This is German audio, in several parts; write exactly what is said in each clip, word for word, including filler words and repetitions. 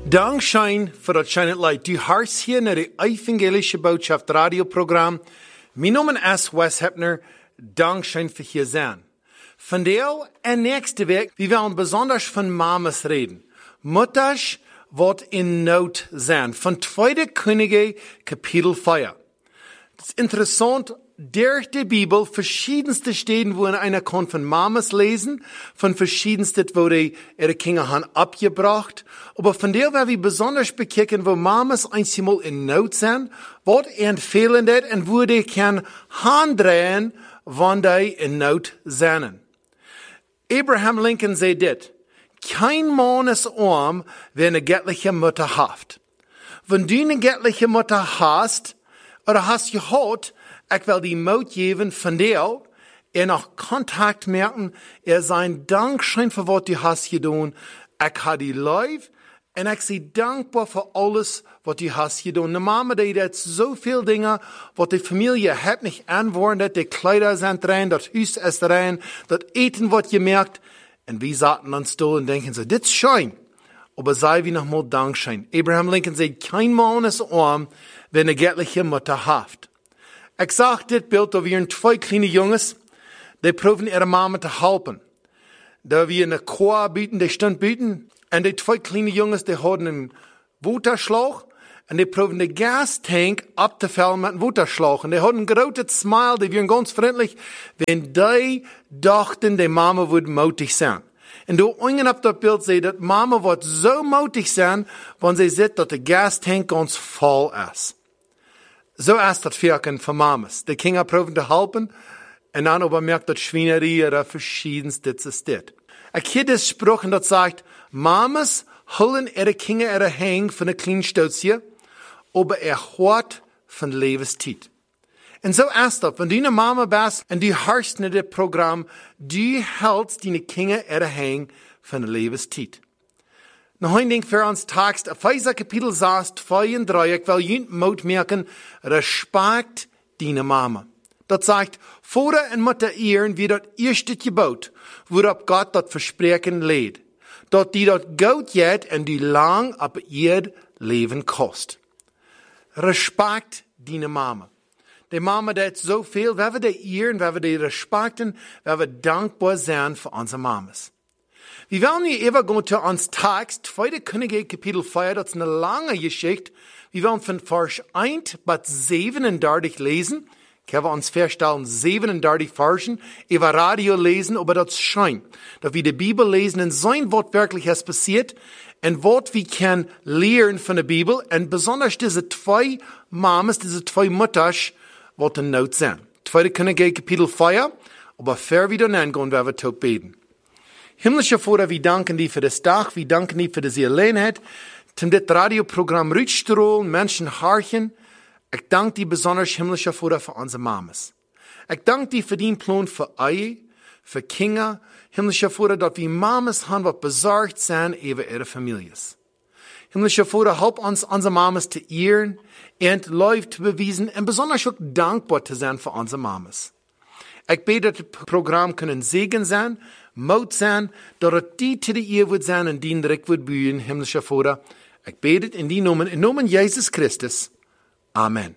Dankschein voor dat schijnt leid. Du hartst hier naar de evangelische boodschap radioprogramma. Mijn naam is Wes Hepner. Dankschein voor hier zijn. Vandaag en nächste week, we willen besonders van mamas reden. Mutters wat in nood zijn. Van Tweede Könige, Kapitel vier. Het is interessant, durch die Bibel verschiedenste Stellen, wo einer kann von Mamas lesen, von verschiedenste, wo die ihre Kinder haben abgebracht. Aber von der werden wir besonders bekicken, wo Mamas einmal in Not sind, was empfehlen det und wo die kann handrehen, wenn die in Not sind. Abraham Lincoln sagt dit, kein Mann ist arm, wer eine göttliche Mutter hat. Wenn du eine göttliche Mutter hast, oder hast gehört, ich will die Mut geben von dir, er noch Kontakt merken, er sein Dankschein für was du hast getan. Ich habe die live und ich sei dankbar für alles, was du hast getan. Die Mama, die hat so viel Dinge, was die Familie hat nicht anwenden, die Kleider sind rein, das Haus ist rein, das Eten wird gemerkt. Und wir saßen uns da und denken so, das ist schön. Aber sei wie nochmal Dankschein. Abraham Lincoln sagt, kein Mann ist arm, wenn eine göttliche Mutter hat. Ich sag dit Bild, da wir zwei kleine Jungs, die proben ihre Mama zu helfen. Da wir eine Chor bieten, die stund bieten, und die zwei kleine Jungs, die hatten einen Waterschlauch, und die proben den Gastank abzufüllen mit einem Waterschlauch. Und die hatten ein großes Smile, die waren ganz freundlich, wenn die dachten, die Mama würde mutig sein. Und du ungen auf das Bild sehen, dass Mama wird so mutig sein, wenn sie sieht, dass der Gastank ganz voll ist. So ist das Wirken von Mamas. Die Kinder proben zu helfen, und dann aber merkt das Schweinerei oder verschiedenste ist das. Ich kenne das Spruch, das sagt, Mamas holen ihre Kinder ihre Hänge von der kleinen Stutzie, aber er hört von Lebenszeit. Und so ist das, wenn du eine Mama bist und du hörst in das Programm, du hältst deine Kinder ihre Hänge von der Lebenszeit. Noch ein Ding für uns Text, Epheser Kapitel sechs, zwei und drei, ich will jünt Mut merken, Respekt deine Mama. Das sagt, Vater und Mutter ehren wie das erste Gebot, worauf Gott das Versprechen lädt. Dass die das gut geht und die lang ab ihr Leben kost. Respekt deine Mama. Die Mama, die hat so viel, wenn wir die ehren, wenn wir die respekten, wenn wir dankbar sein für unsere Mamas. Wir wollen hier übergehen zu uns Text, Zweite Könige, Kapitel vier, das ist eine lange Geschichte. Wir wollen von Vers eins bis siebenunddreißig lesen. Ich habe uns feststellen, siebenunddreißig Versen, über Radio lesen, aber das scheint, dass wir die Bibel lesen und sein Wort wirklich ist passiert, und Wort wir können lernen von der Bibel, und besonders diese zwei Mamas, diese zwei Mutters, was in Not sind. Zweite Könige, Kapitel vier, aber fair wieder nennen, wenn wir tot beten. Himmlischer Vater, wir danken dir für das Tag, wir danken dir für diese Gelegenheit, zum das Radioprogramm Rütstrol, Menschen harchen. Ich danke dir besonders, himmlischer Vater, für unsere Mamas. Ich danke dir für den Plan für Ehe, für Kinder, himmlischer Vater, dass wir Mamas haben, was besorgt sind über ihre Familien. Himmlischer Vater, help uns, unsere Mamas zu ehren und Liebe zu beweisen und besonders auch dankbar zu sein für unsere Mamas. Ich bete, dass das Programm können Segen sein, Mut sein, dass die zu der Ehe wird sein und die direkt wird bühen, himmlischer Vater. Ich bete in die Namen, in Namen Jesus Christus. Amen.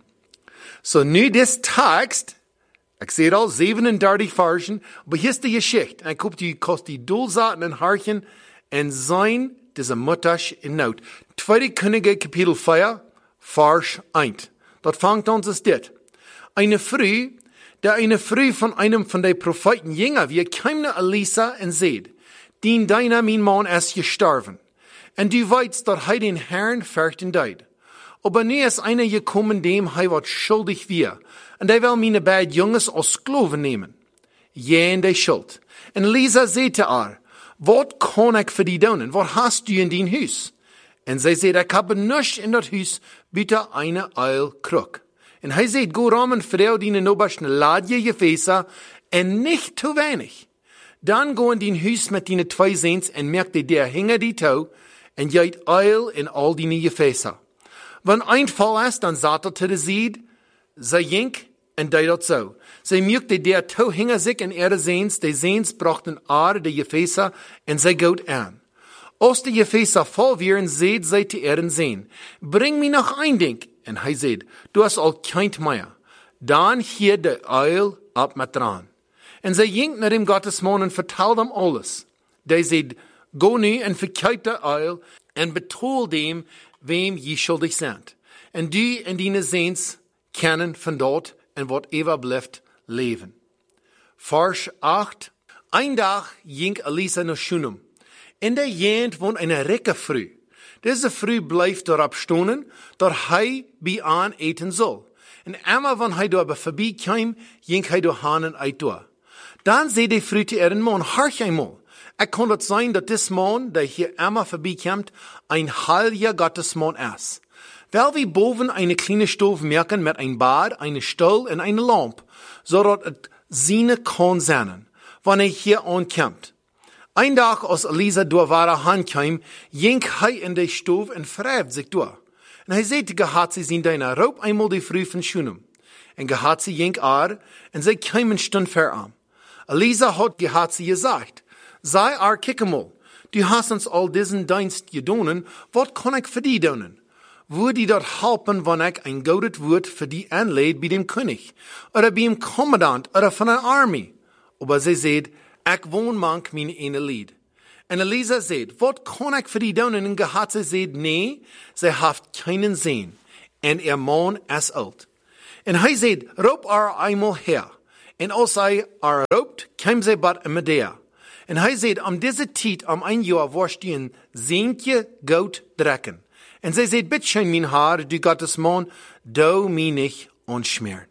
So, nu des Text, ich sehe all siebenunddreißig Versen, aber hier ist die Geschichte. Ich gucke, die kostet die Dulsaten und Harchen und sein, diese Mutter in Not. Zweite Könige, Kapitel vier, Vers eins. Dort fängt uns es dit. Eine Früh, der eine Früh von einem von den Propheten jünger wie keimne Elisa und seht, dien deiner mein Mann ist gestorben. Und du weißt, dass er den Herrn fürchten deid. Aber nie ist einer gekommen, dem er wat schuldig wir. Und er will meine beiden Jungs als Sklaven nehmen. Jähen die Schuld. Und Elisa sagte er, wat kann ich für die tun? Was hast du in dein Haus? Und sie sagt, ich habe nichts in das Haus, bitte eine Eilkrug. Und er sagt, go ramen Frau, die in obersten Ladje Gefäße, und nicht zu wenig. Dann go in dein Haus mit deinen zwei Sehns und merkte, der hinge die Tau, und jeit Eil in all deine Gefäße. Wenn ein Fall ist, dann sagt er zu der Seed, sei jink, und die dat so. Sie merkte, der Tau hinge sich in ihre Sehns, die Sehns brachten Aare, die Gefäße, und sie geht an. Als de Jefesa vol weer, zeed zij te Ehren sehen, bring me nog ein ding. En hij zeed, du hast al kind meer. Dan hier de uil op met dran. En zij ging naar dem Gottesman en vertelde hem alles. Die zeed, go nu en verkijk de uil en betoel dem, wem je schuldig zijt. En die en die zeens kennen van dood en wat eeuwig blijft leven. Vers acht. Ein dag ging Elisa naar Shunem. In der Jent woont een rijke vrouw. Deze vrouw blijft daarop stonen, dat hij bij aan eten zal. En eenmaal wanneer hij daar voorbij kwam, ging hij door hanen uit door. Dan zei de vrouw te ihren man, harch eenmaal. Het kan het zijn dat dit man, die hier eenmaal voorbij komt, een heilige Gottesman is. Wel we boven een kleine stoof merken met een bad, een stoel en een lamp, zodat het ziene kan zijn, wanneer hij hier aankomt. Een dag als Elisa door ware hand kwam, ging hij in de stoof en wrijft zich door. En hij zei te Gehazi zijn dienaar, roep eenmaal de vrouw van Shunem. En Gehazi ging aan, en zij kwam een stund ver aan. Elisa had Gehazi gezegd, sei ar kikkemol, du hast uns al diesen dienst gedonen, wat kan ik voor die doen? Würde die dat helpen, wanneer ik een gouden woord voor die aanleid bij dem König, oder bij een commandant, oder van een armee? Maar zij zei, ik woon mank mijn ene lied. En Elisa zei, wat kan ik voor die doen? En Gehazi zei, nee, zij heeft keinen zin. En ihr man is oud. En hij zei, roep haar eenmaal her. En als hij haar roept, kwam zij bad in Medea. En hij zei, om deze tijd, om een jaar, worst die een zeentje goud drekken. En zij zei, bitteschön, mijn haar, du Gottesman, du mich nicht onschmeren.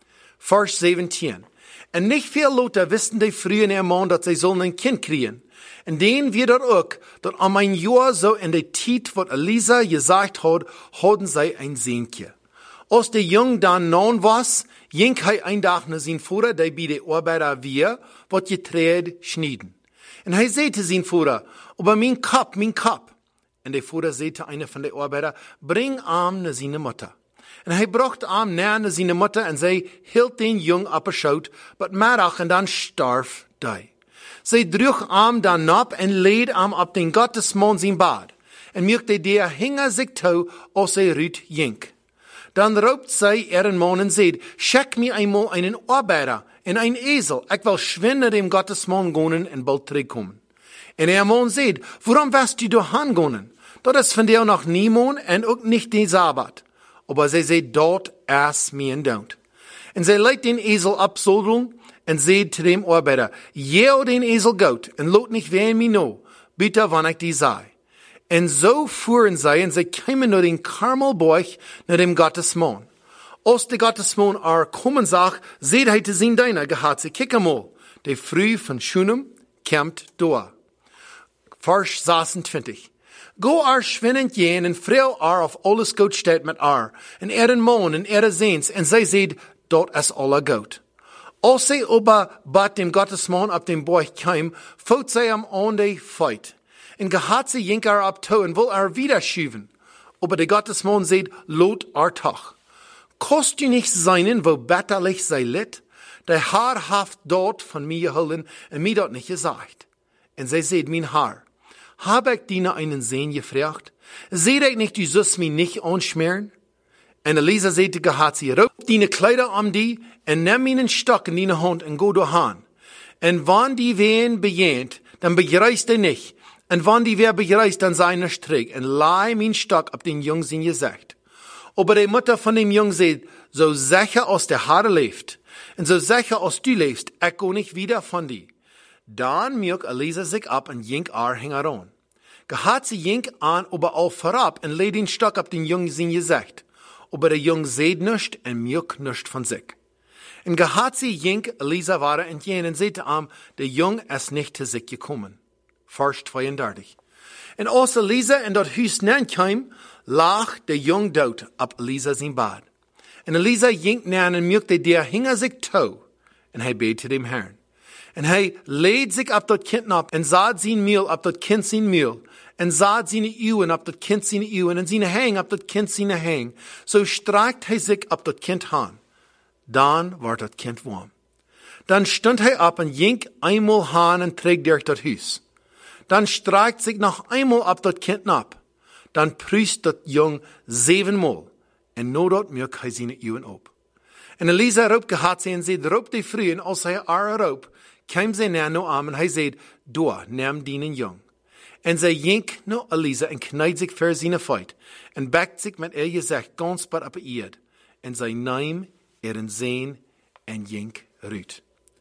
Vers zeventien. En niet veel Leute wisten die früher in ihr Mann, dat zij zullen een kind kriegen. En denen wir dat ook, dat om een jaar zo in de tijd, wat Elisa gezegd had, hadden zij een zeentje. Als de jong dan non was, ging hij een dag naar zijn vader, die bij de arbeider weer, wat getreed schneiden. En hij zei te zijn vader, aber mijn kap, mijn kap. En de vader zei te een van de arbeider, breng hem naar zijn moeder. En hij bracht hem naar zijn moeder en zij hield den jong op een schoot, maar middag en dan starf hij. Zij droeg hem dan op en leed hem op den Gottesman zijn bad. En merkte der hinger zich toe als zij ruit jink. Dan roept zij ihren man en zei, schick mir eenmaal einen arbeider en een ezel. Ik wil schwin naar dem Gottesman gaan en bald terugkomen. En ihr man zei, waarom wirst du doorheen gaan? Dat is van jou nog niemand en ook niet de Sabbat. Aber zij zei, dat is mijn dood. En zij leidt den ezel op zolderen en zei te dem arbeider, jeo den ezel goud en laat niet ween mij nou, bitte wanneer ik die zei. En zo fuhren zij en zij kwamen naar den Karmelberg naar dem Gottesman. Als de Gottesman er komen zag, zei hij te zijn dienaar, Gehazi, kijk eenmaal, de vrouw van Shunem komt door. Vers zesentwintig. Go ar schwinnend jen en vreel ar of alles goed staat met ar, en eren man en eren zeens, en zij zeid, dat is alle goed. Als zij ober bat dem Gottesman op dem Berg kwam, voot zij hem aan de feit. En Gehazi jink er op toe en wil er wieder schuiven. Aber de Gottesman zeid, lot er toch. Kost u nicht seinen, wo betterlich zij lit? De haar haft dort van mij geholen en mij dat niet gezegd. En zij zeid, mijn haar, hab ik die naar einen Sehn gefragt? Seht ik nicht, du sollst mich nicht anschmieren? En Elisa zei te Gehazi, roep die Kleider om die en neem mijn stok in die hand en go doorheen. En wann die ween bejent, dan begrijst hij niet. En wann die weer begrijst, dan zijn er strik en laai mijn stok op den Jung zijn gezicht. Aber de Mutter van dem Jung zei, zo zeker als de Haare leeft, en zo zeker als du leefst, ik go niet wieder van die. Dan merkt Elisa zich op en jink ar hing aan. Gehazi jink aan, aber al voorop en leed den stok op den Jung zijn gezicht. Aber der Jung seht nischt en merkt nischt van zich. En Gehazi jink Elisa waren entgegen en zei te am, der Jung is nicht te zich gekommen. Vers tweeëndertig. En als Elisa in dat huis nan kwam, lag der Jung dood op Elisa zijn bad. En Elisa jink nan en merkte, der hing zich toe. En hij beet te dem Herrn. En hij leed zich op dat kind op en zaad zijn meel op dat kind zijn meel. En zaad zijn uwen op dat kind zijn uwen en zijn hang op dat kind zijn hang. Zo strijkt hij zich op dat kind aan. Dan wordt dat kind warm. Dan stond hij op en jink eenmaal aan en trek door dat huis. dann streikt sich noch einmal ab das Kind ab. Dann prüft das Jung siebenmal. Und nur dort mögt er seine Augen ab. Und Elisa roep gehad sie und sie roep die Früh, und als hij haar roep, kwam sie näher noch an, und hij zei, du, neem dienen Jung. Und sie jink noch Elisa und kneit sich für seine Feit, und backt sich mit ihr Gesicht ganz bad auf die Erde. Und sie nahm ihren Sehen und jink rüt.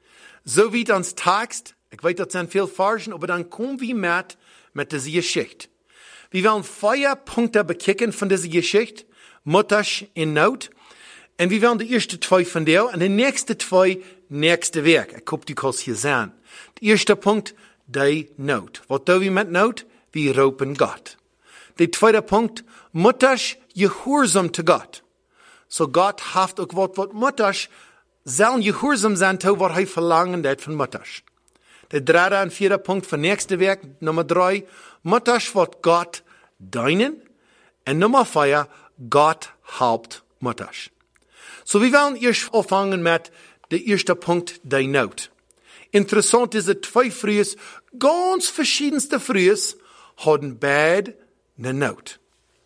So wie ans Text, ich weiß, das sind viel Farschen, aber dann kommen wir mit, mit dieser Geschichte. Wir wollen vier Punkte bekicken von dieser Geschichte. Mutters in Not. Und wir wollen die erste zwei von der und die nächste zwei nächste Werk. Ich hoffe, du kannst hier sehen. Der erste Punkt, die Not. Was tun wir mit Not? Wir ropen Gott. Der zweite Punkt, Mutters gehorsam zu Gott. So Gott haft auch was, was Mutters sollen gehorsam sein, zu was er verlangen hat von Mutters. Der dritte und vierte Punkt von nächste Werk, Nummer drei, Mutters wird Gott deinen. Und Nummer vier, Gott helpt Mutters. So wir wollen erst anfangen mit der erste Punkt, die Not. Interessant ist, dass zwei Frühes, ganz verschiedenste Frühes, haben beide eine Not.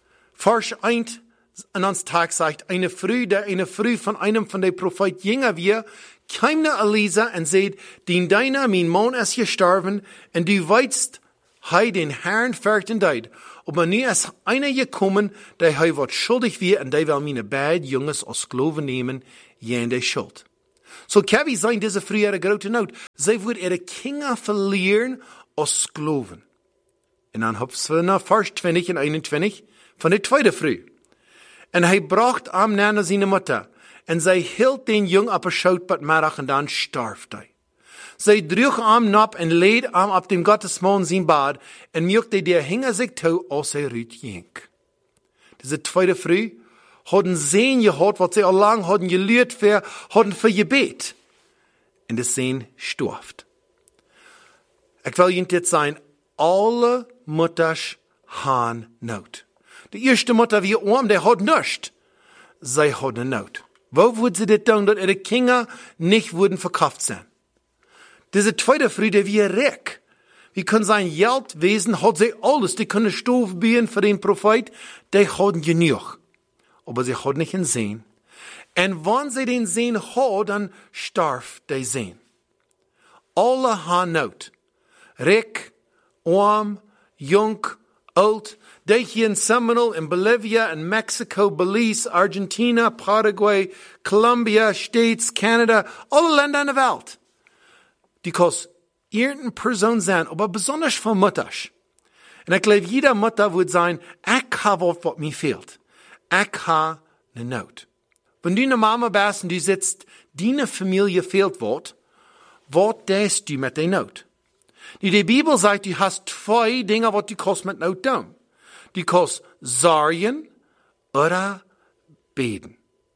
Vers eins an uns Tag sagt, eine Früh, der eine Früh von einem von den Propheten jünger wir, kam nach Elisa und sagt, den deiner, mein Mann ist gestorben, und du weißt, hei den Herrn fertig deid. Aber nu ist einer gekommen, der hei wat schuldig wie, und der will meine beiden Jungs als Sklaven nehmen, jen der Schuld. So kann wie sein, diese frühere große Not. Sie wird ihre Kinder verlieren als Sklaven. Und dann hab's wir nach Vers zwanzig und einundzwanzig von der zweiten Früh. Und er bracht am Nana seine Mutter, und sie hielt den Jungen ab der Schautbad Mittag, und dann starb er. Sie drug am nab und leed am ab dem Gottesmann sein Bad, und möchte der hinger sich zu, als er rüt jink. Diese zweite Früh hatten Sehen gehört, was sie all lang hatten gelehrt für, hatten für Gebet. Und das Sehen sturft. Ich will Ihnen jetzt sagen, alle Mutters haben Not. Die erste Mutter wie arm, der hat nichts. Sie hat eine Not. Wo würden sie das tun, dass ihre Kinder nicht würden verkauft sein? Diese zweite Früh, der wie reck. Wie können sein Geldwesen, hat sie alles, die können Stoff bieten für den Prophet, die haben genug. Aber sie hat nicht einen Sehen. Und wenn sie den Sehen hat, dann starf der Sehen. Alle haben Not. Reck, arm, jung, alt, die hier in Seminole, in Bolivia, in Mexico, Belize, Argentina, Paraguay, Colombia, States, Canada, alle Länder in der Welt. Because irgendeine Person sein, aber besonders von Mutters. Und ich glaube, jeder Mutter würde sagen, ich habe was, was mir fehlt. Ich habe eine Not. Wenn du eine Mama bist und du sitzt, deine Familie fehlt was, was tust du mit der Not? Die Bibel sagt, du hast zwei Dinge, was du kannst mit Not tun. Du kannst sorgen oder beten.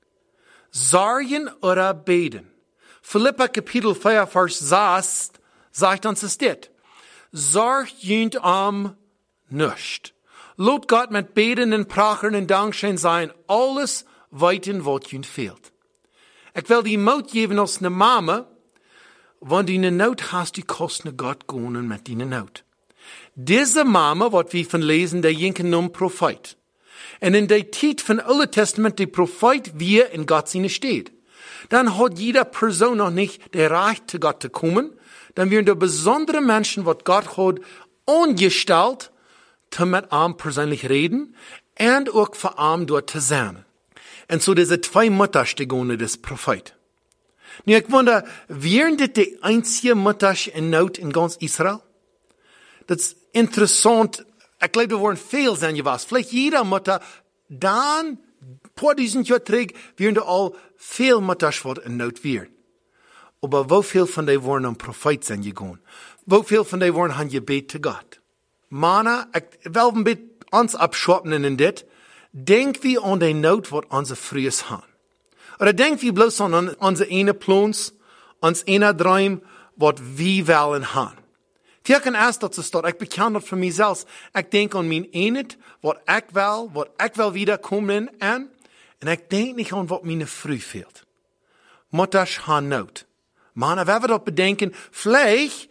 Sorgen oder beten. Philippa Kapitel vier, Vers sechs sagt uns es dit. Sorgt jünt am nicht. Lot Gott mit Beten und Prachen und Dankschein sein, alles weiten, was jünt fehlt. Ich will die Mut geben als eine Mama, wenn du eine Not hast, die kostet Gott gehen mit deiner Not. Diese Mama, was wir von lesen, der jinken nun Prophet. Und in der Zeit von Alten Testament, der Prophet, wie in Gott seine steht. Dann hat jede Person noch nicht der Recht zu Gott zu kommen. Dann werden da besondere Menschen, was Gott hat, angestellt, zu mit ihm persönlich reden und auch für ihn dort zu sein. Und so diese zwei Mutters, die gehen des Prophet. Nu, ich wundere, wären das die einzige Mutters in Not in ganz Israel? Das ist interessant. Ich glaube, da waren viel sein gewesen. Vielleicht jeder Mutter, dann, vor diesen Jahr zurück, wären da all viel Mutters, was in Not wären. Aber wie viel von denen waren am Prophet sein gegangen? Wie viel von denen waren an Gebet zu Gott? Mana, ich will ein bisschen uns abschwappen in dit. Denk wie an die Not, was unsere Frühes haben. Oder denk wie bloß an unsere eine Plans, uns eine Traum, was wir wollen haben. Wir können erst dazu stehen, ich bekenne das für mich selbst. Ich denke an mein Enet, was ich will, was ich will wiederkommen an. Und ich denke nicht an, was meine Früh fehlt. Mutters haben Not. Man, wenn wir das bedenken, vielleicht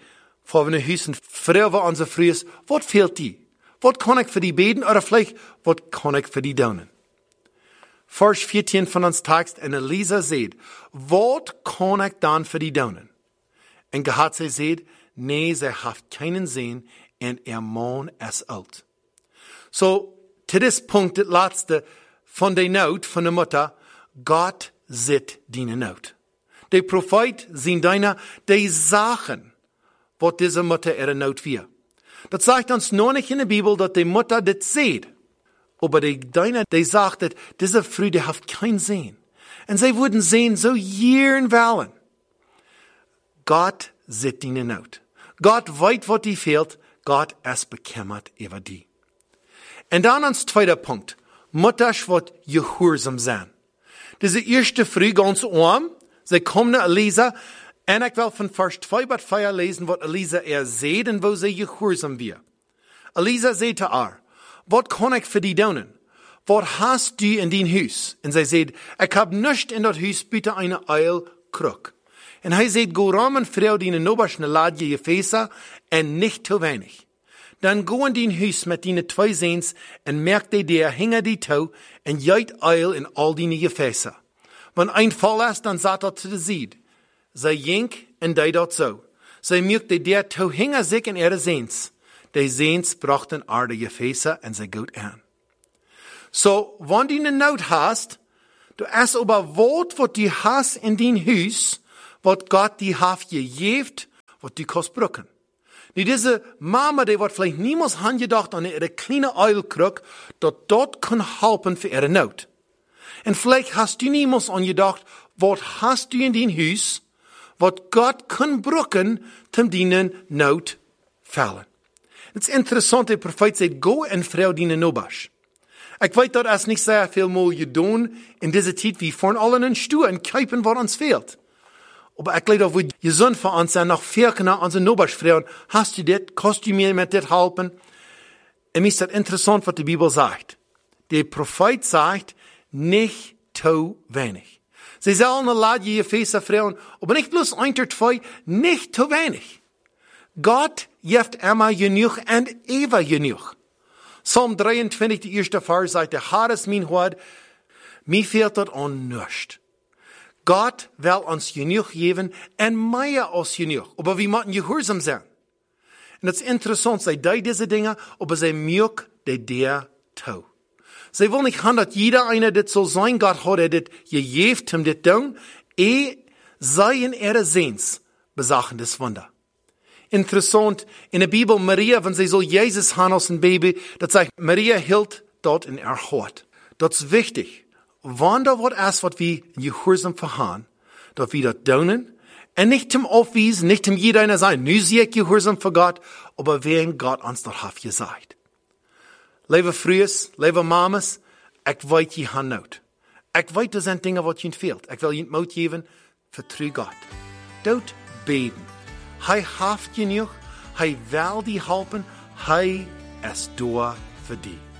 vor wir Hüsen früher war unser frühes, was fehlt die? Was kann ich für die beten oder vielleicht, was kann ich für die daunen? Vers vierzehn von uns Text, und Elisa sagt, was kann ich dann für die daunen? Und Gehazi sagt, nee, sie hat keinen Sinn, und er Mann es alt. So, zu diesem Punkt, das letzte von der Not, von der Mutter, Gott sieht deine Not. Der Prophet sind deiner, die Sachen, was diese Mutter ihre Not wir. Das sagt uns noch nicht in der Bibel, dass die Mutter das sieht. Aber die deiner, die sagt, dass diese Frau, die hat keinen Sinn. Und sie würden sehen, so jeden wollen. Gott sieht deine Not. Gott weiß, was die fehlt. Gott es bekümmert über die. Und dann als zweiter Punkt. Mutters wird gehorsam sein. Diese erste Früh ganz arm. Sie kommen nach Elisa. Und ich will von Vers zwei bis vier lesen, was Elisa er sieht und wo sie gehorsam wird. Elisa sagt zu ihr, was kann ich für die tun? Was hast du in dein Haus? Und sie sagt, ich hab nichts in das Haus, bitte eine Eilkrug. Und er sagt, go rum und frau deine Noberschne Ladje Gefäße und nicht zu wenig. Dann go in dein Haus mit deine zwei Sehns und merk dir, der hänge die Tau und jeit Eil in all deine Gefäße. Wenn ein Fall ist, dann sagt er zu der Sied. Zij jink en die dort so. Zij merkte der Tau hänge sich in ihre Sehns. Die Sehns brachten aarde Gefäße und sie gut an. So, wenn du eine Not hast, du hast aber Wort, was du hast in dein Haus, was Gott die hat gegeben, was du kannst brücken. Die diese Mama, die wird vielleicht niemals angedacht an ihre kleine Eilkrug, dort dort kann helfen für ihre Not. Und vielleicht hast du niemals angedacht, was hast du in dein Haus, was Gott kann brücken, zum deinen Not fallen. Het is interessant, der Prophet sagt, go en vrou die Nobasch. Ich weiß, dass es nicht sehr viel mal gedaan in dieser Zeit, wie vorn allen in Stuhl und kuipen, was uns fehlt. Aber ich glaube, wo gesund für uns sein, noch vier nach unsere Nobasch fragen, hast du das, kannst du mir mit das helfen? Und mir ist das interessant, was die Bibel sagt. Der Prophet sagt, nicht zu wenig. Sie sollen eine Ladje Gefäße fragen, aber nicht bloß ein oder zwei, nicht zu wenig. Gott gibt immer genug und ewig genug. Psalm dreiundzwanzig, die erste Vers, sagt, der Herr ist mein Hort, mir fehlt das an nichts. Gott will uns genug geben und mehr als genug. Aber wir müssen gehorsam sein. Und es ist interessant, sie tun diese Dinge, aber sie mögen die der tun. Sie wollen nicht haben, dass jeder einer das so sein Gott hat, der das gegeben, um das zu tun, eh sei in ihre Sehns besachen das Wunder. Interessant, in der Bibel, Maria, wenn sie so Jesus haben als ein Baby, das sagt, Maria hielt dort in ihr Hort. Das ist wichtig. Wann da wird es, was wir gehorsam verhauen, dass wir das tun, und nicht zum Aufwiesen, nicht zum jeder einer sein, nu sehe ich gehorsam für Gott, aber wen Gott uns das hat gesagt. Liebe Frühes, liebe Mamas, ich weiß, ihr habt Not. Ich weiß, das sind Dinge, was ihnen fehlt. Ich will ihnen Mut geben, vertraue Gott. Dort beten. Hij haft genug, hij will die helpen, hij ist da für die.